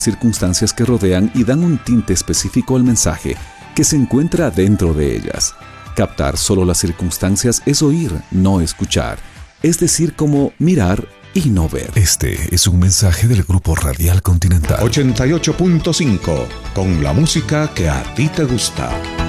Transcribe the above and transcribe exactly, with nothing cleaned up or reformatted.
circunstancias que rodean y dan un tinte específico al mensaje que se encuentra dentro de ellas. Captar solo las circunstancias es oír, no escuchar. Es decir, como mirar y no ver. Este es un mensaje del Grupo Radial Continental. ochenta y ocho punto cinco, con la música que a ti te gusta.